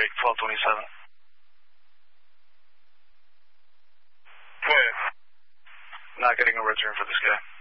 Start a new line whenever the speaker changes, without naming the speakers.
take 1227.
Go ahead.
Not getting a return for this guy.